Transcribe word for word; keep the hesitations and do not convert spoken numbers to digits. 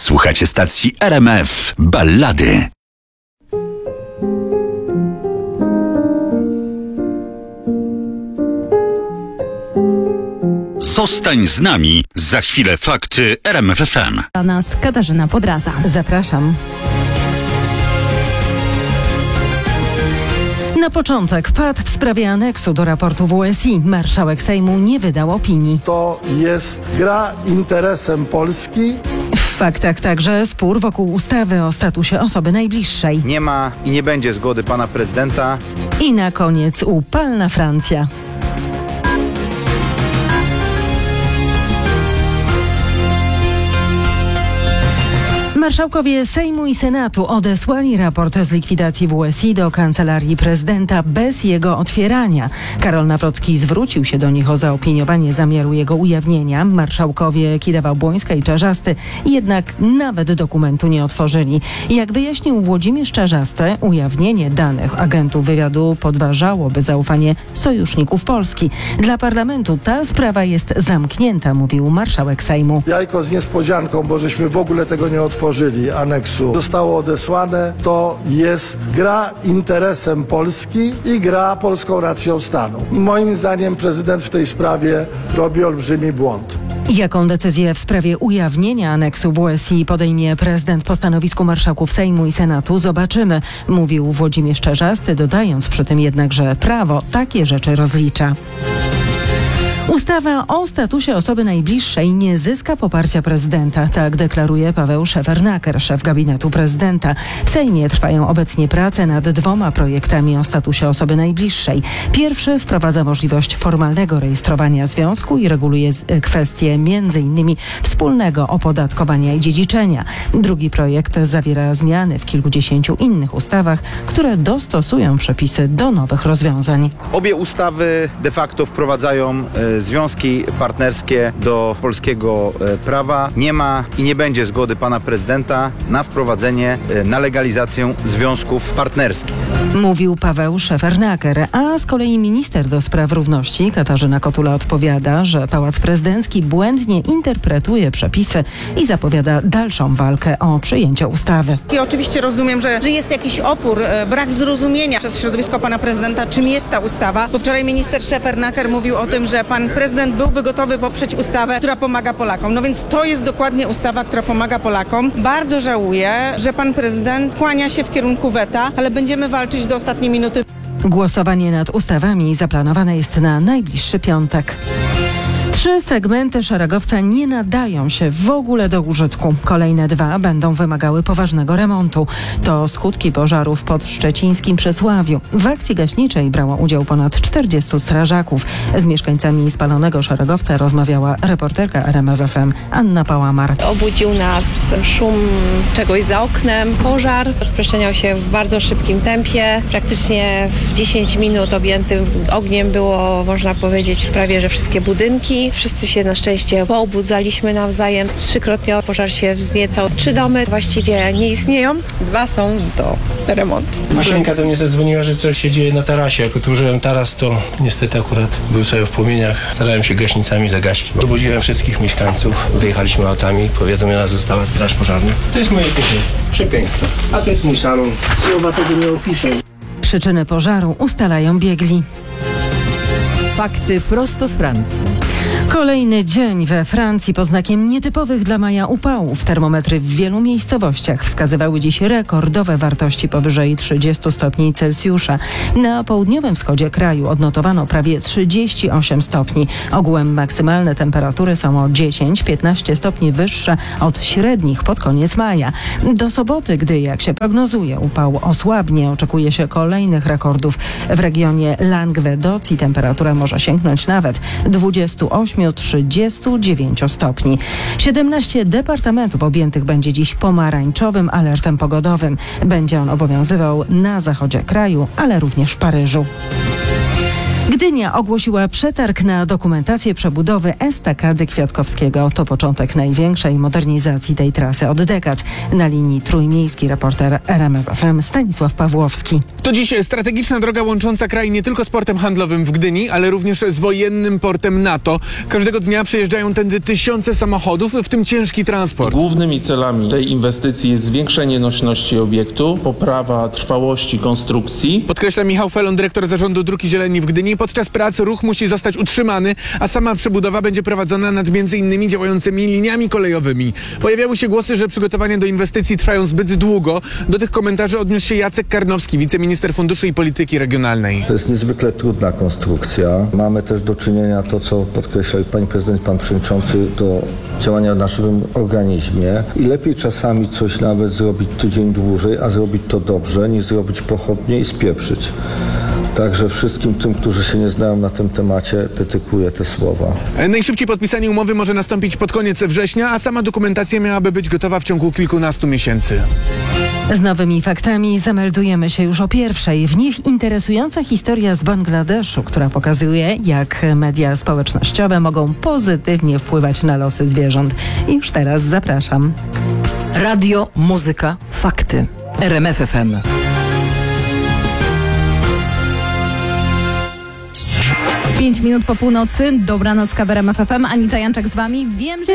Słuchacie stacji R M F Ballady. Zostań z nami. Za chwilę fakty R M F F M. A nas Katarzyna Podraza. Zapraszam. Na początek padł w sprawie aneksu do raportu W S I. Marszałek Sejmu nie wydał opinii. To jest gra interesem Polski. W faktach także spór wokół ustawy o statusie osoby najbliższej. Nie ma i nie będzie zgody pana prezydenta. I na koniec upalna Francja. Marszałkowie Sejmu i Senatu odesłali raport z likwidacji W S I do Kancelarii Prezydenta bez jego otwierania. Karol Nawrocki zwrócił się do nich o zaopiniowanie zamiaru jego ujawnienia. Marszałkowie Kidawa-Błońska i Czarzasty jednak nawet dokumentu nie otworzyli. Jak wyjaśnił Włodzimierz Czarzasty, ujawnienie danych agentów wywiadu podważałoby zaufanie sojuszników Polski. Dla parlamentu ta sprawa jest zamknięta, mówił marszałek Sejmu. Jajko z niespodzianką, bo żeśmy w ogóle tego nie otworzyli. Aneksu zostało odesłane. To jest gra interesem Polski i gra polską racją stanu. Moim zdaniem prezydent w tej sprawie robi olbrzymi błąd. Jaką decyzję w sprawie ujawnienia aneksu W S I podejmie prezydent po stanowisku marszałków Sejmu i Senatu, zobaczymy, mówił Włodzimierz Czarzasty, dodając przy tym jednak, że prawo takie rzeczy rozlicza. Ustawa o statusie osoby najbliższej nie zyska poparcia prezydenta, tak deklaruje Paweł Szefernaker, szef gabinetu prezydenta. W Sejmie trwają obecnie prace nad dwoma projektami o statusie osoby najbliższej. Pierwszy wprowadza możliwość formalnego rejestrowania związku i reguluje kwestie między innymi wspólnego opodatkowania i dziedziczenia. Drugi projekt zawiera zmiany w kilkudziesięciu innych ustawach, które dostosują przepisy do nowych rozwiązań. Obie ustawy de facto wprowadzają e, związki partnerskie do polskiego e, prawa. Nie ma i nie będzie zgody pana prezydenta na wprowadzenie, e, na legalizację związków partnerskich. Mówił Paweł Szefernaker, a z kolei minister do spraw równości Katarzyna Kotula odpowiada, że Pałac Prezydencki błędnie interpretuje przepisy i zapowiada dalszą walkę o przyjęcie ustawy. I oczywiście rozumiem, że, że jest jakiś opór, e, brak zrozumienia przez środowisko pana prezydenta, czym jest ta ustawa, bo wczoraj minister Szefernaker mówił o tym, że pan prezydent byłby gotowy poprzeć ustawę, która pomaga Polakom. No więc to jest dokładnie ustawa, która pomaga Polakom. Bardzo żałuję, że pan prezydent kłania się w kierunku weta, ale będziemy walczyć do ostatniej minuty. Głosowanie nad ustawami zaplanowane jest na najbliższy piątek. Trzy segmenty szeregowca nie nadają się w ogóle do użytku. Kolejne dwa będą wymagały poważnego remontu. To skutki pożarów pod szczecińskim Przesławiu. W akcji gaśniczej brało udział ponad czterdziestu strażaków. Z mieszkańcami spalonego szeregowca rozmawiała reporterka R M F F M Anna Pałamar. Obudził nas szum czegoś za oknem, pożar. Rozprzestrzeniał się w bardzo szybkim tempie. Praktycznie w dziesięć minut objętym ogniem było, można powiedzieć, prawie że wszystkie budynki. Wszyscy się na szczęście poobudzaliśmy nawzajem. Trzykrotnie pożar się wzniecał. Trzy domy właściwie nie istnieją. Dwa są do remontu. Masieńka do mnie zadzwoniła, że coś się dzieje na tarasie. Jak otworzyłem taras, to niestety akurat był sobie w płomieniach. Starałem się gaśnicami zagasić. Obudziłem wszystkich mieszkańców. Wyjechaliśmy autami. Powiadomiona została straż pożarna. To jest moje kuchnie. Przepiękne. A to jest mój salon. Słowa tego nie opiszę. Przyczyny pożaru ustalają biegli. Fakty prosto z Francji. Kolejny dzień we Francji pod znakiem nietypowych dla maja upałów. Termometry w wielu miejscowościach wskazywały dziś rekordowe wartości powyżej trzydziestu stopni Celsjusza. Na południowym wschodzie kraju odnotowano prawie trzydzieści osiem stopni. Ogółem maksymalne temperatury są o dziesięć do piętnastu stopni wyższe od średnich pod koniec maja. Do soboty, gdy jak się prognozuje upał osłabnie, oczekuje się kolejnych rekordów. W regionie Languedoc i temperatura może sięgnąć nawet dwudziestu ośmiu do trzydziestu dziewięciu stopni. siedemnaście departamentów objętych będzie dziś pomarańczowym alertem pogodowym. Będzie on obowiązywał na zachodzie kraju, ale również w Paryżu. Gdynia ogłosiła przetarg na dokumentację przebudowy estakady Kwiatkowskiego. To początek największej modernizacji tej trasy od dekad. Na linii trójmiejski reporter R M F F M Stanisław Pawłowski. To dziś strategiczna droga łącząca kraj nie tylko z portem handlowym w Gdyni, ale również z wojennym portem NATO. Każdego dnia przejeżdżają tędy tysiące samochodów, w tym ciężki transport. Głównymi celami tej inwestycji jest zwiększenie nośności obiektu, poprawa trwałości konstrukcji. Podkreśla Michał Felon, dyrektor Zarządu Dróg i Zieleni w Gdyni. Podczas prac ruch musi zostać utrzymany, a sama przebudowa będzie prowadzona nad między innymi działającymi liniami kolejowymi. Pojawiały się głosy, że przygotowania do inwestycji trwają zbyt długo. Do tych komentarzy odniósł się Jacek Karnowski, wiceminister Funduszy i Polityki Regionalnej. To jest niezwykle trudna konstrukcja. Mamy też do czynienia to, co podkreślał pani prezydent, pan przewodniczący, do działania w naszym organizmie. I lepiej czasami coś nawet zrobić tydzień dłużej, a zrobić to dobrze, niż zrobić pochopnie i spieprzyć. Także wszystkim tym, którzy się nie znają na tym temacie, dedykuję te słowa. Najszybciej podpisanie umowy może nastąpić pod koniec września, a sama dokumentacja miałaby być gotowa w ciągu kilkunastu miesięcy. Z nowymi faktami zameldujemy się już o pierwszej. W nich interesująca historia z Bangladeszu, która pokazuje, jak media społecznościowe mogą pozytywnie wpływać na losy zwierząt. I już teraz zapraszam. Radio, muzyka, fakty. R M F F M. Pięć minut po północy. Dobranoc, K W R M F F M. Anita Janczak z wami. Wiem, że